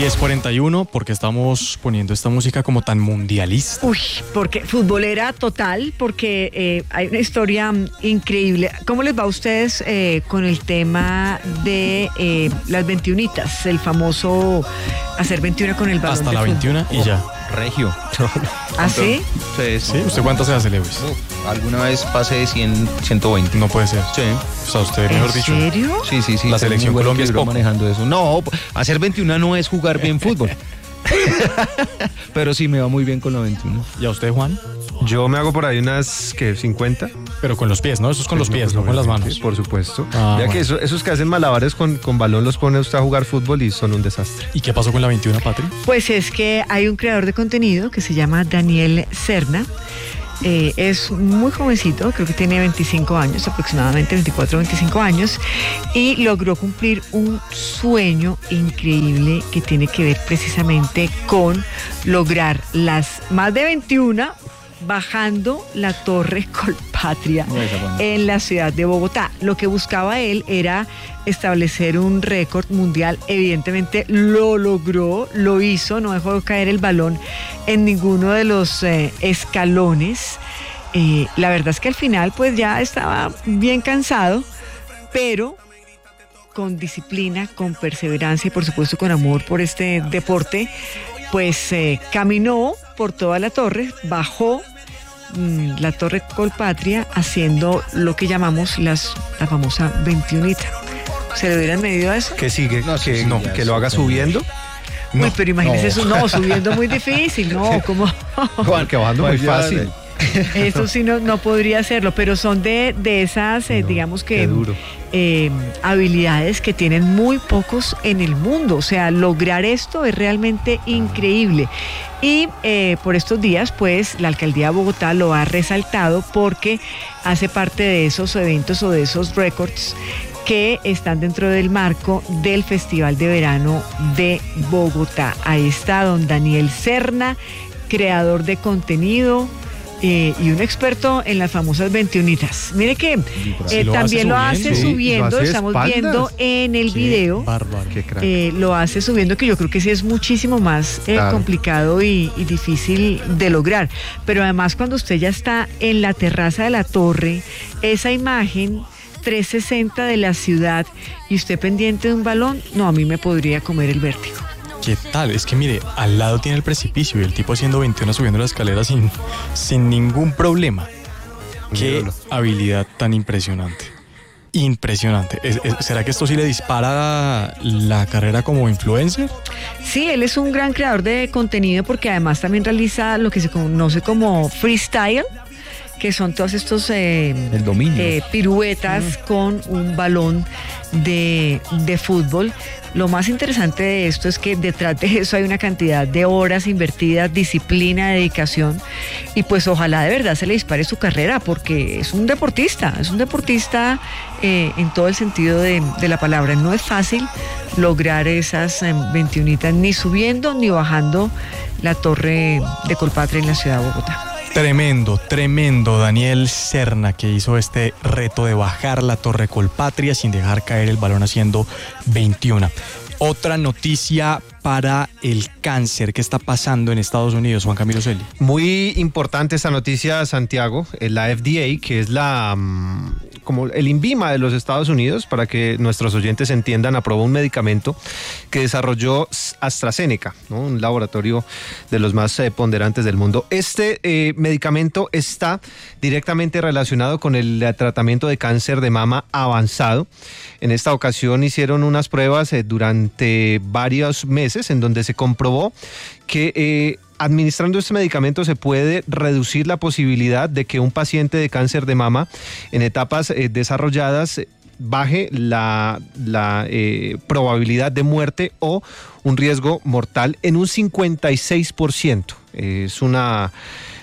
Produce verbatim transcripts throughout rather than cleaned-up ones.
diez cuarenta y uno, porque estamos poniendo esta música como tan mundialista. Uy, porque futbolera total, porque eh, hay una historia increíble. ¿Cómo les va a ustedes eh, con el tema de eh, las veintiunitas? El famoso hacer veintiuna con el balón Hasta de la fútbol. veintiuna y ya. Regio. ¿Ah, sí? Sí, ¿Sí? ¿Usted cuántas se hace, Lewis? Uh, alguna vez pasé de cien, ciento veinte. No puede ser. Sí. O sea, usted, mejor ¿En dicho. serio? Sí, sí, sí. La tengo selección un buen Colombia es equilibrio poco. manejando eso. No, hacer veintiuna no es jugar bien fútbol. Pero sí me va muy bien con la veintiuna. ¿Y a usted, Juan? Yo me hago por ahí unas, ¿qué? cincuenta. Pero con los pies, ¿no? Eso es con los pies, no con las manos. Por supuesto. Ah, ya bueno. que eso- esos que hacen malabares con, con balón los pone usted a jugar fútbol y son un desastre. ¿Y qué pasó con la veintiuna, Patri? Pues es que hay un creador de contenido que se llama Daniel Serna. Eh, es muy jovencito, creo que tiene veinticinco años, aproximadamente veinticuatro, veinticinco años, y logró cumplir un sueño increíble que tiene que ver precisamente con lograr las más de veintiuna bajando la Torre Colpatria en la ciudad de Bogotá. Lo que buscaba él era establecer un récord mundial. Evidentemente lo logró, lo hizo, no dejó caer el balón en ninguno de los eh, escalones. Eh, la verdad es que al final pues ya estaba bien cansado, pero con disciplina, con perseverancia y por supuesto con amor por este deporte, pues eh, caminó por toda la torre, bajó mmm, la Torre Colpatria haciendo lo que llamamos las, la famosa veintiunita. ¿Se le hubieran medido a eso? ¿Qué sigue? No, sí, que, sí, no, ya que es lo haga otro subiendo. Uy, pero imagínese no. eso, no, subiendo muy difícil, no, como... Juan, que bajando muy fácil. Eso sí no, no podría hacerlo, pero son de, de esas, eh, No, digamos que, qué duro. eh, habilidades que tienen muy pocos en el mundo. O sea, lograr esto es realmente increíble. Y eh, por estos días, pues, la Alcaldía de Bogotá lo ha resaltado porque hace parte de esos eventos o de esos récords que están dentro del marco del Festival de Verano de Bogotá. Ahí está don Daniel Serna, creador de contenido, Eh, y un experto en las famosas veintiunitas. Mire que Sí, eh, lo hace también lo hace subiendo. Sí, subiendo, lo hace de estamos espaldas. viendo en el Qué video, bárbaro. Qué crack. eh, lo hace subiendo, que yo creo que sí es muchísimo más eh, Claro. complicado y, y difícil de lograr. Pero además cuando usted ya está en la terraza de la torre, esa imagen trescientos sesenta de la ciudad y usted pendiente de un balón, no, a mí me podría comer el vértigo. ¿Qué tal? Es que mire, al lado tiene el precipicio y el tipo haciendo veintiuna subiendo la escalera sin, sin ningún problema. Qué Míralo. habilidad tan impresionante. Impresionante. ¿Es- es- ¿Será que esto sí le dispara la carrera como influencer? Sí, él es un gran creador de contenido porque además también realiza lo que se conoce como freestyle, que son todos estos eh, El dominio. eh, piruetas con un balón de, de fútbol. Lo más interesante de esto es que detrás de eso hay una cantidad de horas invertidas, disciplina, dedicación, y pues ojalá de verdad se le dispare su carrera, porque es un deportista, es un deportista eh, en todo el sentido de, de la palabra. No es fácil lograr esas eh, veintiunitas, ni subiendo ni bajando la Torre de Colpatria en la ciudad de Bogotá. Tremendo, tremendo Daniel Serna, que hizo este reto de bajar la Torre Colpatria sin dejar caer el balón haciendo veintiuna. Otra noticia para el cáncer. ¿Qué está pasando en Estados Unidos, Juan Camilo Celi? Muy importante esta noticia, Santiago. Eh, La F D A, que es la mm, como el INVIMA de los Estados Unidos, para que nuestros oyentes entiendan, aprobó un medicamento que desarrolló AstraZeneca, ¿no? Un laboratorio de los más eh, ponderantes del mundo. Este eh, medicamento está directamente relacionado con el eh, tratamiento de cáncer de mama avanzado. En esta ocasión hicieron unas pruebas eh, durante varios meses en donde se comprobó que eh, administrando este medicamento se puede reducir la posibilidad de que un paciente de cáncer de mama en etapas eh, desarrolladas eh, baje la, la eh, probabilidad de muerte o un riesgo mortal en un cincuenta y seis por ciento. Eh, es una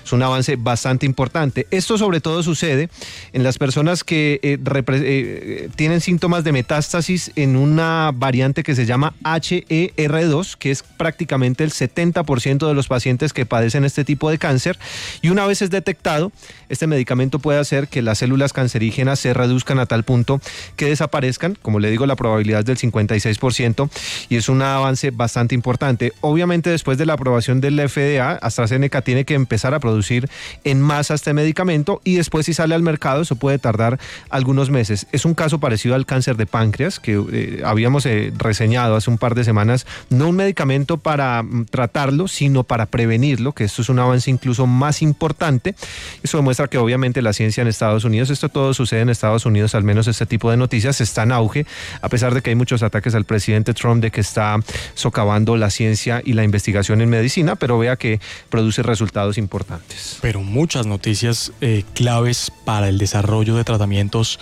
Es un avance bastante importante. Esto sobre todo sucede en las personas que eh, repre- eh, tienen síntomas de metástasis en una variante que se llama H E R dos, que es prácticamente el setenta por ciento de los pacientes que padecen este tipo de cáncer, y una vez es detectado, este medicamento puede hacer que las células cancerígenas se reduzcan a tal punto que desaparezcan. Como le digo, la probabilidad es del cincuenta y seis por ciento y es un avance bastante importante. Obviamente, después de la aprobación del F D A, AstraZeneca tiene que empezar a producir en masa este medicamento y después, si sale al mercado, eso puede tardar algunos meses. Es un caso parecido al cáncer de páncreas que eh, habíamos eh, reseñado hace un par de semanas. No un medicamento para mm, tratarlo, sino para prevenirlo, que esto es un avance incluso más importante. Eso demuestra que obviamente la ciencia en Estados Unidos, esto todo sucede en Estados Unidos, al menos este tipo de noticias está en auge, a pesar de que hay muchos ataques al presidente Trump de que está socavando la ciencia y la investigación en medicina, pero vea que produce resultados importantes. Pero muchas noticias eh, claves para el desarrollo de tratamientos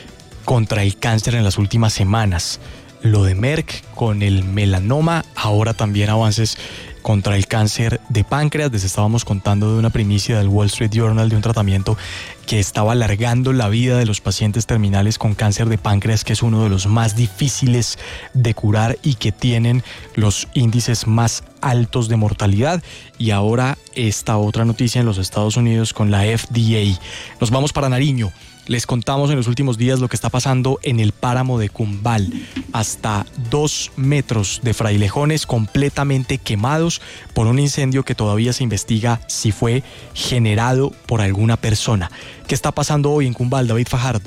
contra el cáncer en las últimas semanas. Lo de Merck con el melanoma, ahora también avances contra el cáncer de páncreas. Les estábamos contando de una primicia del Wall Street Journal de un tratamiento que estaba alargando la vida de los pacientes terminales con cáncer de páncreas, que es uno de los más difíciles de curar y que tienen los índices más altos de mortalidad. Y ahora esta otra noticia en los Estados Unidos con la F D A. Nos vamos para Nariño. Les contamos en los últimos días lo que está pasando en el páramo de Cumbal. Hasta dos metros de frailejones completamente quemados por un incendio que todavía se investiga si fue generado por alguna persona. ¿Qué está pasando hoy en Cumbal, David Fajardo?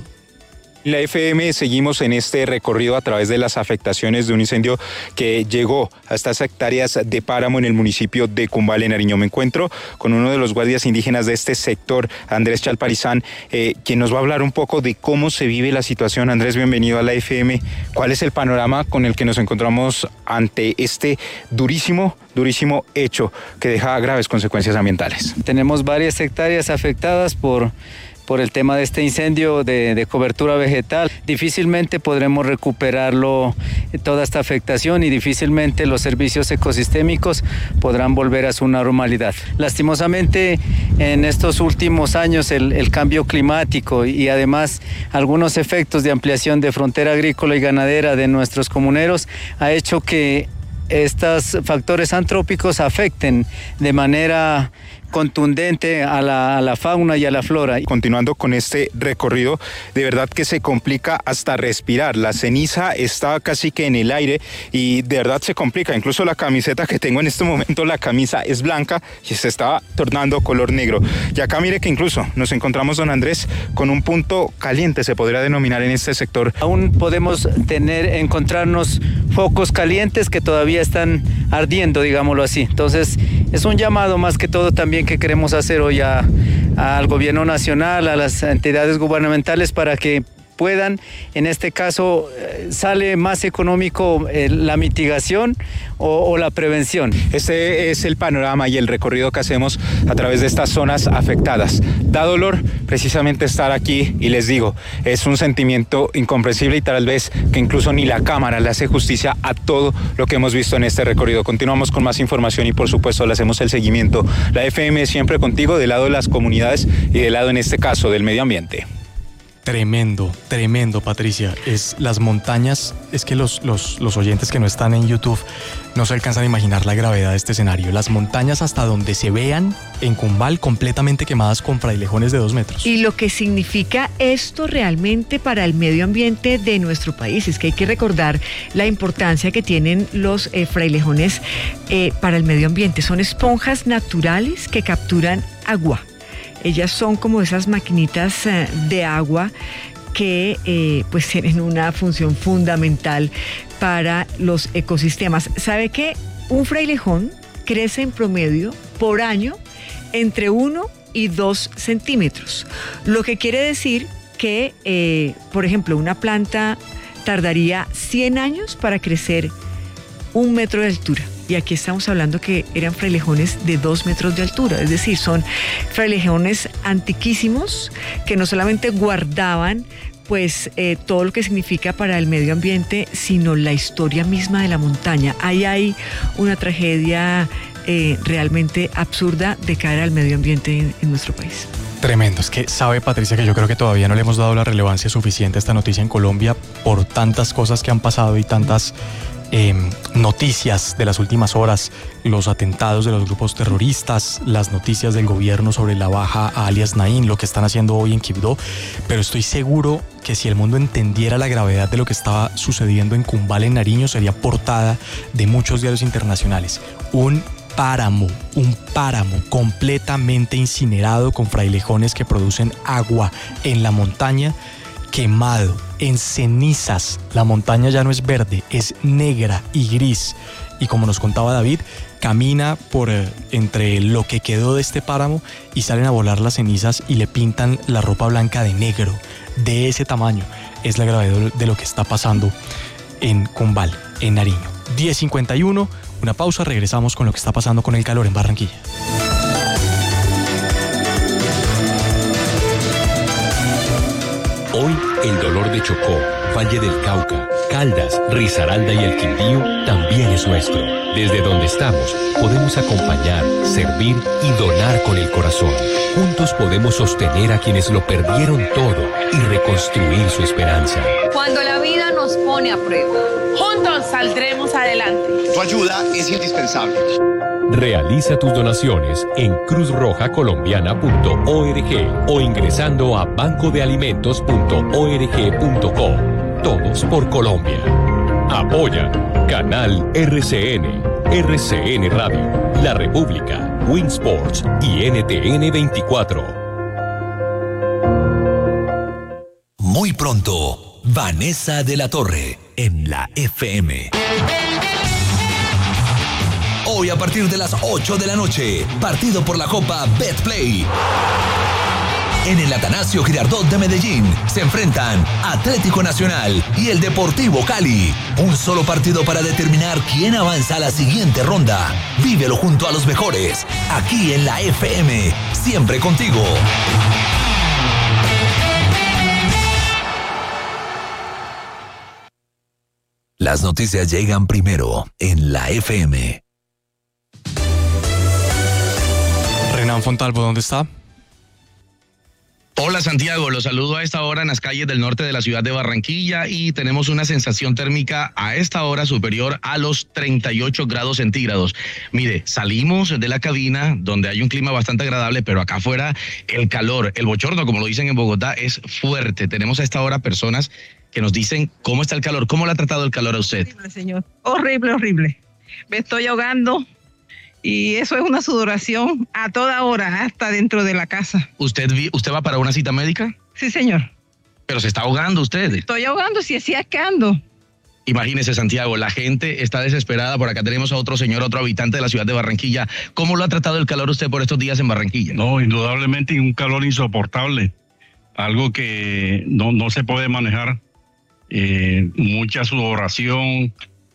La F M seguimos en este recorrido a través de las afectaciones de un incendio que llegó a estas hectáreas de páramo en el municipio de Cumbal, en Nariño. Me encuentro con uno de los guardias indígenas de este sector, Andrés Chalparizán, eh, quien nos va a hablar un poco de cómo se vive la situación. Andrés, bienvenido a la F M. ¿Cuál es el panorama con el que nos encontramos ante este durísimo, durísimo hecho que deja graves consecuencias ambientales? Tenemos varias hectáreas afectadas por... por el tema de este incendio de, de cobertura vegetal. Difícilmente podremos recuperarlo, toda esta afectación, y difícilmente los servicios ecosistémicos podrán volver a su normalidad. Lastimosamente, en estos últimos años el, el cambio climático y además algunos efectos de ampliación de frontera agrícola y ganadera de nuestros comuneros ha hecho que estos factores antrópicos afecten de manera contundente a la, a la fauna y a la flora. Continuando con este recorrido, de verdad que se complica hasta respirar. La ceniza está casi que en el aire y de verdad se complica. Incluso la camiseta que tengo en este momento, la camisa es blanca y se está tornando color negro. Y acá mire que incluso nos encontramos, don Andrés, con un punto caliente, se podría denominar en este sector. Aún podemos tener, encontrarnos focos calientes que todavía están ardiendo, digámoslo así. Entonces, es un llamado más que todo también que queremos hacer hoy a, al gobierno nacional, a las entidades gubernamentales, para que puedan, en este caso, eh, sale más económico eh, la mitigación o, o la prevención. Este es el panorama y el recorrido que hacemos a través de estas zonas afectadas. Da dolor precisamente estar aquí y les digo, es un sentimiento incomprensible y tal vez que incluso ni la cámara le hace justicia a todo lo que hemos visto en este recorrido. Continuamos con más información y por supuesto le hacemos el seguimiento. La F M siempre contigo, del lado de las comunidades y del lado, en este caso, del medio ambiente. Tremendo, tremendo, Patricia. Es las montañas, es que los, los, los oyentes que no están en YouTube no se alcanzan a imaginar la gravedad de este escenario. Las montañas hasta donde se vean en Cumbal completamente quemadas con frailejones de dos metros. Y lo que significa esto realmente para el medio ambiente de nuestro país es que hay que recordar la importancia que tienen los eh, frailejones eh, para el medio ambiente. Son esponjas naturales que capturan agua. Ellas son como esas maquinitas eh, de agua que eh, pues tienen una función fundamental para los ecosistemas. ¿Sabe qué? Un frailejón crece en promedio por año entre uno y dos centímetros, lo que quiere decir que, eh, por ejemplo, una planta tardaría cien años para crecer un metro de altura. Y aquí estamos hablando que eran frailejones de dos metros de altura, es decir, son frailejones antiquísimos que no solamente guardaban pues eh, todo lo que significa para el medio ambiente, sino la historia misma de la montaña. Ahí hay una tragedia eh, realmente absurda de cara al medio ambiente en, en nuestro país. Tremendo. Es que sabe, Patricia, que yo creo que todavía no le hemos dado la relevancia suficiente a esta noticia en Colombia por tantas cosas que han pasado y tantas eh, noticias de las últimas horas, los atentados de los grupos terroristas, las noticias del gobierno sobre la baja a alias Naín, lo que están haciendo hoy en Quibdó, pero estoy seguro que si el mundo entendiera la gravedad de lo que estaba sucediendo en Cumbal, en Nariño, sería portada de muchos diarios internacionales. Un páramo, un páramo completamente incinerado con frailejones que producen agua en la montaña, quemado, en cenizas. La montaña ya no es verde, es negra y gris. Y como nos contaba David, camina por eh, entre lo que quedó de este páramo y salen a volar las cenizas y le pintan la ropa blanca de negro. De ese tamaño es la gravedad de lo que está pasando en Cumbal, en Nariño. diez cincuenta y uno, una pausa, regresamos con lo que está pasando con el calor en Barranquilla. Hoy el dolor de Chocó, Valle del Cauca, Caldas, Risaralda y el Quindío también es nuestro. Desde donde estamos, podemos acompañar, servir y donar con el corazón. Juntos podemos sostener a quienes lo perdieron todo y reconstruir su esperanza. Cuando la vida nos pone a prueba, juntos saldremos adelante. Tu ayuda es indispensable. Realiza tus donaciones en cruz roja colombiana punto org o ingresando a banco de alimentos punto org punto co. Todos por Colombia. Apoya Canal R C N, R C N Radio, La República, Winsports y N T N veinticuatro. Muy pronto, Vanessa de la Torre en la F M. Hoy a partir de las ocho de la noche, partido por la Copa Betplay. En el Atanasio Girardot de Medellín se enfrentan Atlético Nacional y el Deportivo Cali. Un solo partido para determinar quién avanza a la siguiente ronda. Vívelo junto a los mejores, aquí en la F M, siempre contigo. Las noticias llegan primero en la F M. Renan Fontalvo, ¿dónde está? Hola Santiago, los saludo a esta hora en las calles del norte de la ciudad de Barranquilla y tenemos una sensación térmica a esta hora superior a los treinta y ocho grados centígrados. Mire, salimos de la cabina donde hay un clima bastante agradable, pero acá afuera el calor, el bochorno, como lo dicen en Bogotá, es fuerte. Tenemos a esta hora personas que nos dicen cómo está el calor, cómo le ha tratado el calor a usted. Horrible, señor, horrible, horrible. Me estoy ahogando. Y eso es una sudoración a toda hora, hasta dentro de la casa. ¿Usted usted va para una cita médica? Sí, señor. Pero se está ahogando usted. Estoy ahogando, si así es que ando. Imagínese, Santiago, la gente está desesperada. Por acá tenemos a otro señor, otro habitante de la ciudad de Barranquilla. ¿Cómo lo ha tratado el calor usted por estos días en Barranquilla? No, indudablemente un calor insoportable. Algo que no, no se puede manejar. Eh, mucha sudoración.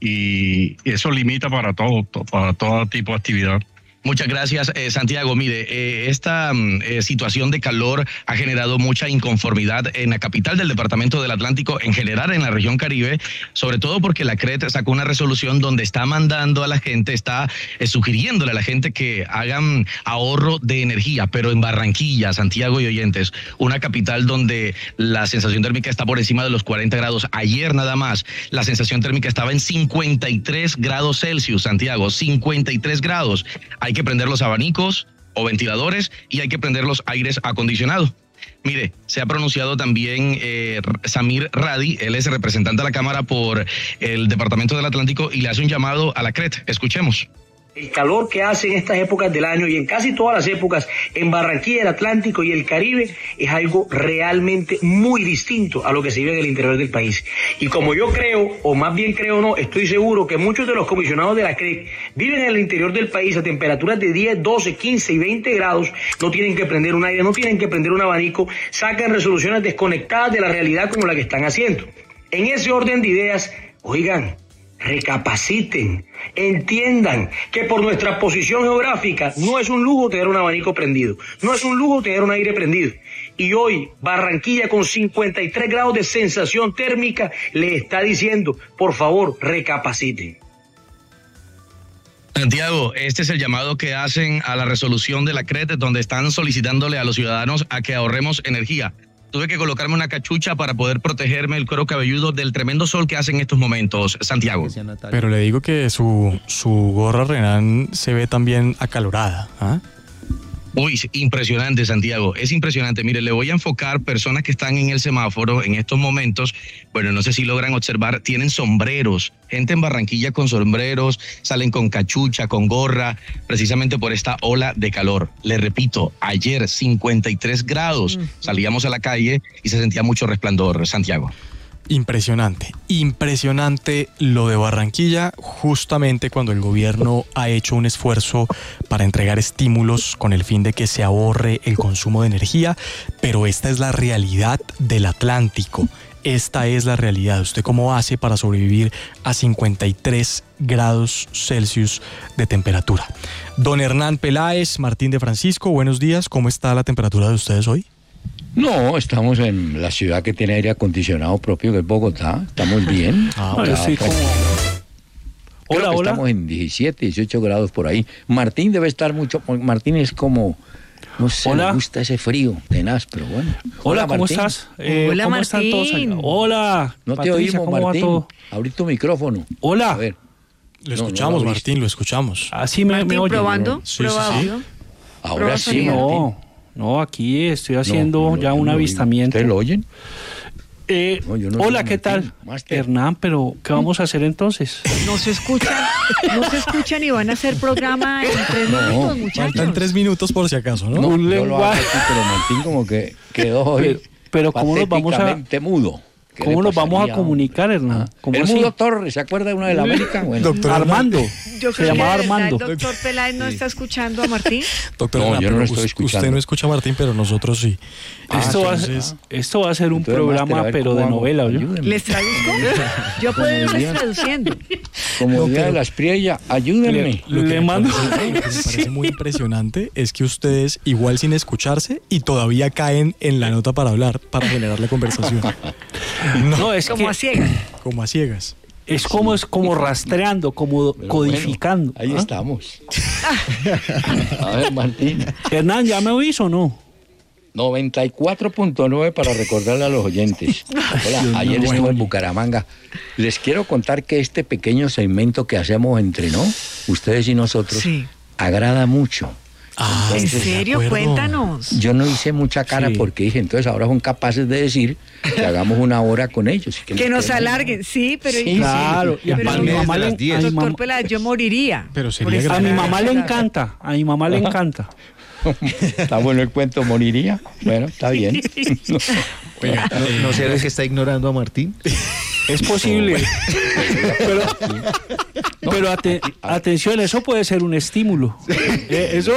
Y eso limita para todo, para todo tipo de actividad. Muchas gracias, eh, Santiago. Mire, eh, esta eh, situación de calor ha generado mucha inconformidad en la capital del departamento del Atlántico, en general en la región Caribe, sobre todo porque la C R E T sacó una resolución donde está mandando a la gente, está eh, sugiriéndole a la gente que hagan ahorro de energía, pero en Barranquilla, Santiago y oyentes, una capital donde la sensación térmica está por encima de los cuarenta grados. Ayer nada más, la sensación térmica estaba en cincuenta y tres grados Celsius, Santiago, cincuenta y tres grados. Hay que prender los abanicos o ventiladores y hay que prender los aires acondicionados. Mire, se ha pronunciado también eh, Samir Radi, él es representante de la Cámara por el Departamento del Atlántico y le hace un llamado a la C R E T. Escuchemos. El calor que hace en estas épocas del año y en casi todas las épocas en Barranquilla, el Atlántico y el Caribe es algo realmente muy distinto a lo que se vive en el interior del país. Y como yo creo, o más bien creo no, estoy seguro que muchos de los comisionados de la C R E T viven en el interior del país a temperaturas de diez, doce, quince y veinte grados, no tienen que prender un aire, no tienen que prender un abanico, sacan resoluciones desconectadas de la realidad como la que están haciendo. En ese orden de ideas, oigan, recapaciten, entiendan que por nuestra posición geográfica no es un lujo tener un abanico prendido, no es un lujo tener un aire prendido. Y hoy Barranquilla con cincuenta y tres grados de sensación térmica le está diciendo, por favor, recapaciten. Santiago, este es el llamado que hacen a la resolución de la C R E T, donde están solicitándole a los ciudadanos a que ahorremos energía. Tuve que colocarme una cachucha para poder protegerme el cuero cabelludo del tremendo sol que hace en estos momentos, Santiago. Pero le digo que su, su gorra Renan se ve también acalorada. ¿Ah? Uy, impresionante, Santiago, es impresionante. Mire, le voy a enfocar personas que están en el semáforo en estos momentos. Bueno, no sé si logran observar, tienen sombreros. Gente en Barranquilla con sombreros, salen con cachucha, con gorra, precisamente por esta ola de calor. Le repito, ayer cincuenta y tres grados. Salíamos a la calle y se sentía mucho resplandor, Santiago. Impresionante, impresionante lo de Barranquilla, justamente cuando el gobierno ha hecho un esfuerzo para entregar estímulos con el fin de que se ahorre el consumo de energía, pero esta es la realidad del Atlántico, esta es la realidad. ¿Usted cómo hace para sobrevivir a cincuenta y tres grados Celsius de temperatura? Don Hernán Peláez, Martín de Francisco, buenos días, ¿cómo está la temperatura de ustedes hoy? No, estamos en la ciudad que tiene aire acondicionado propio, que es Bogotá. Estamos bien. Ah, bueno, sí, como... Hola, hola. Estamos en diecisiete, dieciocho grados por ahí. Martín debe estar mucho... Martín es como... No sé, hola. Me gusta ese frío tenaz, pero bueno. Hola, hola ¿cómo Martín. estás? Eh, hola, ¿Cómo Martín. están todos allá? Hola, No Patricia, te oímos, ¿cómo Martín. va todo? Abrí tu micrófono. Hola. A ver. Lo escuchamos, no, no Martín, lo escuchamos. Así me, Martín, me oye. ¿probando? Sí, ¿Prueba sí, sí. audio? Ahora ¿Prueba sí, sonido? no. No, aquí estoy haciendo No, no, ya un no, avistamiento. ¿Ustedes lo oyen? Eh, No, yo no hola, oigo, ¿qué tal? Martín. Master. Hernán, pero ¿qué vamos a hacer entonces? No se escuchan, no se escuchan y van a hacer programa en tres No, minutos, muchachos. Faltan tres minutos por si acaso, ¿no? No, Un yo lo hago lenguaje. aquí, pero Martín como que quedó hoy Pero, pero ¿cómo nos vamos a, patéticamente mudo. ¿Qué cómo le nos vamos a pasaría, comunicar, Hernán? Ah, ¿Cómo el así? Mudo Torres, ¿se acuerda de uno de la América? Bueno, Doctor Armando. Yo Se creo llamaba que de verdad Armando. el doctor Peláez no está escuchando a Martín. Doctor No, Hernán, yo no pero lo estoy us- escuchando. Usted no escucha a Martín, pero nosotros sí. Ah, esto, va a, entonces- esto va a ser un Entonces, programa, Master, a ver pero cómo de hago. novela, ¿oyó? Ayúdeme. ¿Les traduzco? Yo puedo irles diría- traduciendo. Como No, día de pero- las Priella, ayúdenme. Lo que Le me mando- parece- lo que me parece muy impresionante es que ustedes, igual sin escucharse, y todavía caen en la nota para hablar, para generar la conversación. No, es Como que a ciegas. Como a ciegas. es como, es como rastreando, como Pero codificando. bueno, ahí ¿ah? estamos. A ver, Martín. Hernán, ¿ya me oís o no? noventa y cuatro punto nueve para recordarle a los oyentes. Hola, ayer estuve en Bucaramanga. Les quiero contar que este pequeño segmento que hacemos entre, ¿no? Ustedes y nosotros, Sí. agrada mucho. Ah, ¿En de serio? acuerdo. Cuéntanos. Yo no hice mucha cara Sí. porque dije, entonces ahora son capaces de decir que hagamos una hora con ellos. y Que nos quedemos- alarguen, sí, pero... Sí, Claro, y a pero mi mamá le- a mi doctor mamá- Peláez, yo moriría. Pero sería por estar a mi agradable. mamá le encanta, a mi mamá le encanta. Está bueno el cuento, moriría. Bueno, está bien. Oiga, ¿no, ¿no será que está ignorando a Martín? Es posible. Pero, pero ate- atención, eso puede ser un estímulo. Eh, eso,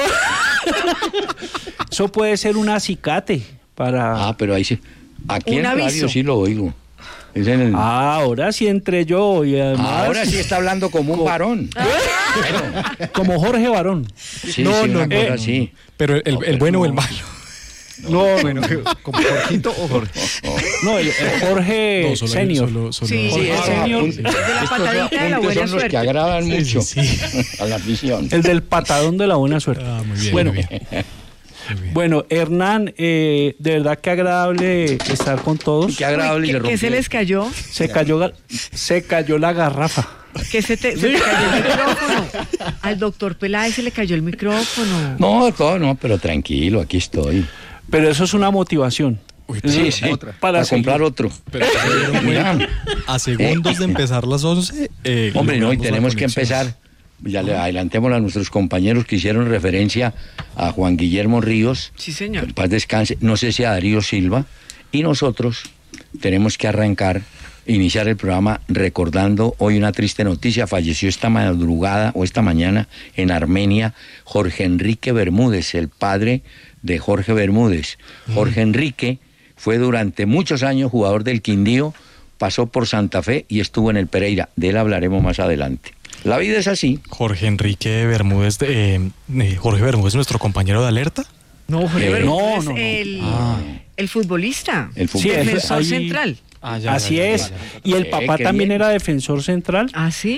eso puede ser un acicate para... Ah, pero ahí sí. Aquí Un en aviso. radio sí lo oigo. Es en el- Ah, ahora sí entre yo y además... Ahora sí está hablando como un varón. Como Jorge Barón. Sí, No, sí, no, una no, cosa no. así. Pero el, el bueno o el malo. No, Bueno, ¿como Jorgito o Jorge? no, el, el Jorge No, solo- senior. solo- solo- Sí, Jorge ese senior. apunte. de la Estos patadita de la apuntes buena son los suerte. que agradan Sí, mucho sí, sí. a la afición. El del patadón de la buena suerte. Ah, muy bien, Bueno, muy bien. Muy bien. Bueno, Hernán, eh, de verdad que agradable estar con todos. Qué agradable. Uy, y le ¿qué, qué se rompió. les cayó? Se cayó, ga- se cayó la garrafa. Que se te, se te cayó el micrófono. Al doctor Peláez se le cayó el micrófono. No, todo no, pero tranquilo, aquí estoy. Pero eso es una motivación. Uy, Sí, pero- sí, Para para, seguir. comprar otro. pero- pero- Mira, a segundos de empezar las once. eh, hombre, no, y logramos la tenemos que conexión. empezar. Ya le adelantémosle a nuestros compañeros que hicieron referencia a Juan Guillermo Ríos. Sí, señor. En paz descanse, no sé si a Darío Silva, y nosotros tenemos que arrancar, iniciar el programa recordando hoy una triste noticia. Falleció esta madrugada o esta mañana en Armenia Jorge Enrique Bermúdez, el padre de Jorge Bermúdez. Jorge Enrique fue durante muchos años jugador del Quindío, pasó por Santa Fe y estuvo en el Pereira. De él hablaremos más adelante. La vida es así. Jorge Enrique Bermúdez, de, eh, eh, Jorge Bermúdez, nuestro compañero de Alerta. No, Jorge Eh, Bermúdez, no, no, no. El, Ah. el futbolista. El Sí, fútbol. es- Defensor ahí- central. Ah, ya, Así ya, ya, es. ya, ya. Y el Eh, papá qué también bien. era defensor central. ¿Ah, sí?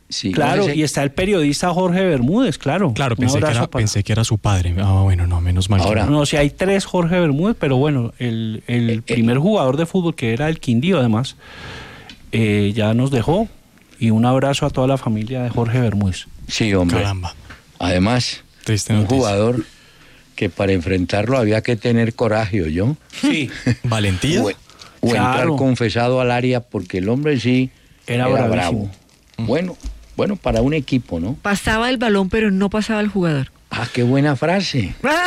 Sí, Claro, no sé- y está el periodista Jorge Bermúdez, claro. Claro, Un pensé que, abrazo era, para- pensé que era su padre. Ah, bueno, no, menos mal. que Ahora- no. No, si hay tres Jorge Bermúdez, pero bueno, el, el Eh, primer jugador de fútbol, que era el Quindío además, eh, ya nos dejó. Y un abrazo a toda la familia de Jorge Bermúdez. Sí, hombre. Caramba. Además, Triste un noticia. jugador que para enfrentarlo había que tener coraje, ¿yo? Sí. ¿Valentía? O, o entrar Claro. confesado al área, porque el hombre sí Era era, bravísimo. bravo. Bueno, bueno, para un equipo, ¿no? Pasaba el balón, pero no pasaba el jugador. Ah, qué buena frase. ¡Ah!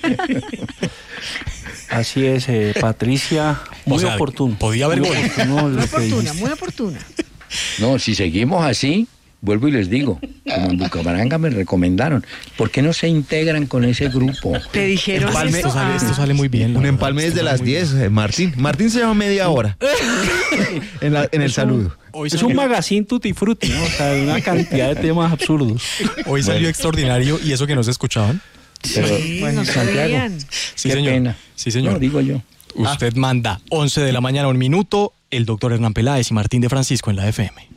Así es, eh, Patricia, muy O sea, oportuno. podía haber Muy gol. oportuno lo Muy que oportuna, dijiste. muy oportuna. No, si seguimos así, vuelvo y les digo, como en Bucaramanga me recomendaron, ¿por qué no se integran con ese grupo? Te dijeron Empalme, eso. esto, sale, Ah. esto sale muy bien. la Un verdad. empalme Esto desde sale las muy bien. diez, eh, Martín. Martín se llama media hora en, la- en el Es un- saludo. Hoy Es salió, un magazine tutti frutti, ¿no? O sea, de una cantidad de temas absurdos. hoy salió extraordinario y eso que no se escuchaban. Pero, Sí, no Santiago, sabían. Sí, qué señor. pena. Sí, señor. No, digo yo. Usted manda once de la mañana, un minuto. El doctor Hernán Peláez y Martín de Francisco en la F M.